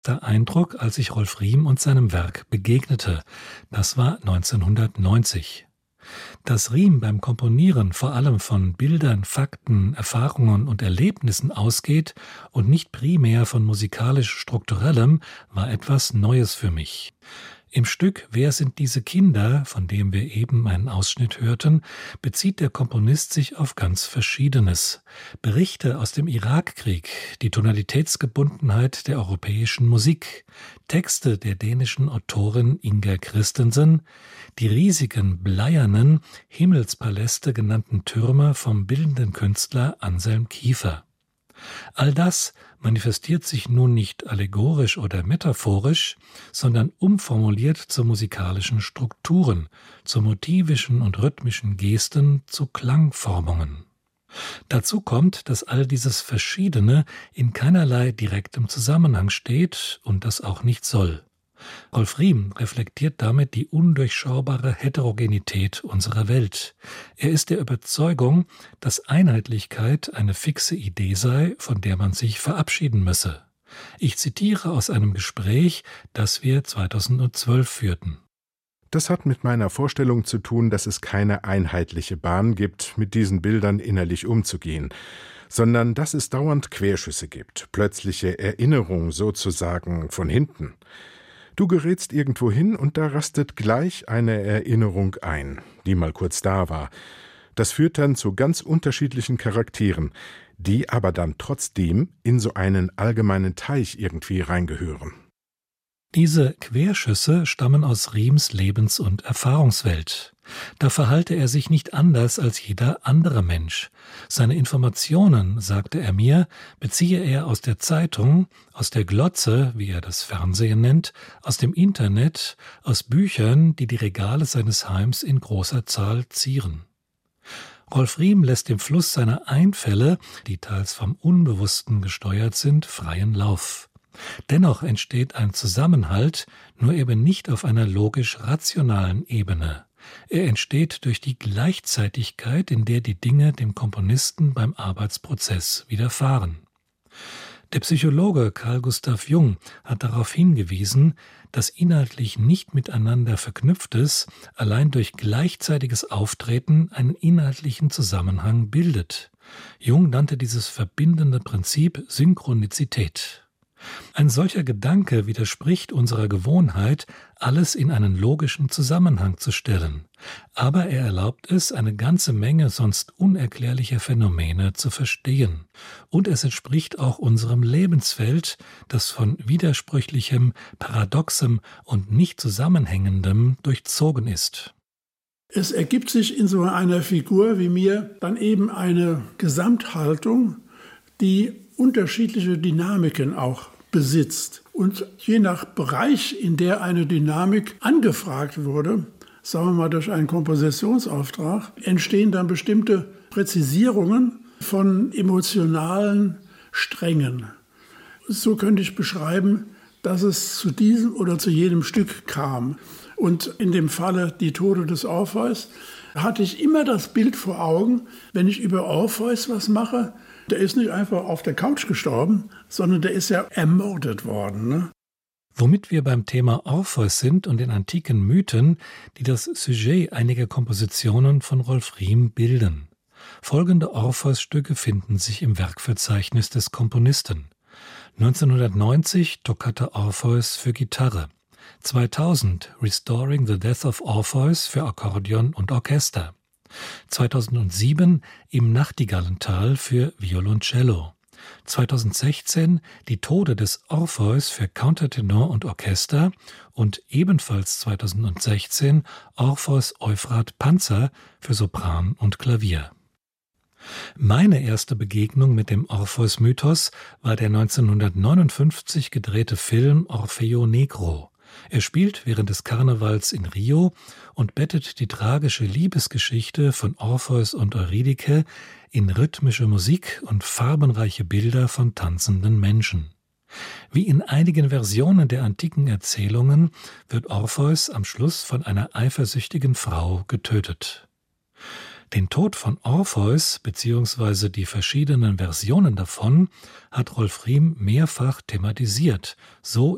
Der Eindruck, als ich Rolf Riem und seinem Werk begegnete. Das war 1990. Dass Riem beim Komponieren vor allem von Bildern, Fakten, Erfahrungen und Erlebnissen ausgeht und nicht primär von musikalisch-strukturellem, war etwas Neues für mich. Im Stück »Wer sind diese Kinder?«, von dem wir eben einen Ausschnitt hörten, bezieht der Komponist sich auf ganz Verschiedenes. Berichte aus dem Irakkrieg, die Tonalitätsgebundenheit der europäischen Musik, Texte der dänischen Autorin Inger Christensen, die riesigen, bleiernen, Himmelspaläste genannten Türme vom bildenden Künstler Anselm Kiefer. All das manifestiert sich nun nicht allegorisch oder metaphorisch, sondern umformuliert zu musikalischen Strukturen, zu motivischen und rhythmischen Gesten, zu Klangformungen. Dazu kommt, dass all dieses Verschiedene in keinerlei direktem Zusammenhang steht und das auch nicht soll. Rolf Riem reflektiert damit die undurchschaubare Heterogenität unserer Welt. Er ist der Überzeugung, dass Einheitlichkeit eine fixe Idee sei, von der man sich verabschieden müsse. Ich zitiere aus einem Gespräch, das wir 2012 führten. Das hat mit meiner Vorstellung zu tun, dass es keine einheitliche Bahn gibt, mit diesen Bildern innerlich umzugehen, sondern dass es dauernd Querschüsse gibt, plötzliche Erinnerung sozusagen von hinten. Du gerätst irgendwo hin und da rastet gleich eine Erinnerung ein, die mal kurz da war. Das führt dann zu ganz unterschiedlichen Charakteren, die aber dann trotzdem in so einen allgemeinen Teich irgendwie reingehören. Diese Querschüsse stammen aus Riems Lebens- und Erfahrungswelt. Da verhalte er sich nicht anders als jeder andere Mensch. Seine Informationen, sagte er mir, beziehe er aus der Zeitung, aus der Glotze, wie er das Fernsehen nennt, aus dem Internet, aus Büchern, die die Regale seines Heims in großer Zahl zieren. Rolf Riem lässt dem Fluss seiner Einfälle, die teils vom Unbewussten gesteuert sind, freien Lauf. Dennoch entsteht ein Zusammenhalt, nur eben nicht auf einer logisch-rationalen Ebene. Er entsteht durch die Gleichzeitigkeit, in der die Dinge dem Komponisten beim Arbeitsprozess widerfahren. Der Psychologe Carl Gustav Jung hat darauf hingewiesen, dass inhaltlich nicht miteinander Verknüpftes allein durch gleichzeitiges Auftreten einen inhaltlichen Zusammenhang bildet. Jung nannte dieses verbindende Prinzip Synchronizität. Ein solcher Gedanke widerspricht unserer Gewohnheit, alles in einen logischen Zusammenhang zu stellen. Aber er erlaubt es, eine ganze Menge sonst unerklärlicher Phänomene zu verstehen. Und es entspricht auch unserem Lebensfeld, das von Widersprüchlichem, Paradoxem und nicht Zusammenhängendem durchzogen ist. Es ergibt sich in so einer Figur wie mir dann eben eine Gesamthaltung, die unterschiedliche Dynamiken auch besitzt. Und je nach Bereich, in der eine Dynamik angefragt wurde, sagen wir mal durch einen Kompositionsauftrag, entstehen dann bestimmte Präzisierungen von emotionalen Strängen. So könnte ich beschreiben, dass es zu diesem oder zu jenem Stück kam. Und in dem Falle Die Tode des Orpheus hatte ich immer das Bild vor Augen, wenn ich über Orpheus was mache, der ist nicht einfach auf der Couch gestorben, sondern der ist ja ermordet worden, ne? Womit wir beim Thema Orpheus sind und den antiken Mythen, die das Sujet einiger Kompositionen von Rolf Riem bilden. Folgende Orpheus-Stücke finden sich im Werkverzeichnis des Komponisten. 1990 Toccata Orpheus für Gitarre. 2000 Restoring the Death of Orpheus für Akkordeon und Orchester. 2007 Im Nachtigallental für Violoncello. 2016 Die Tode des Orpheus für Countertenor und Orchester und ebenfalls 2016 Orpheus Euphrat Panzer für Sopran und Klavier. Meine erste Begegnung mit dem Orpheus-Mythos war der 1959 gedrehte Film Orfeo Negro. Er spielt während des Karnevals in Rio und bettet die tragische Liebesgeschichte von Orpheus und Eurydike in rhythmische Musik und farbenreiche Bilder von tanzenden Menschen. Wie in einigen Versionen der antiken Erzählungen wird Orpheus am Schluss von einer eifersüchtigen Frau getötet. Den Tod von Orpheus bzw. die verschiedenen Versionen davon hat Rolf Riem mehrfach thematisiert, so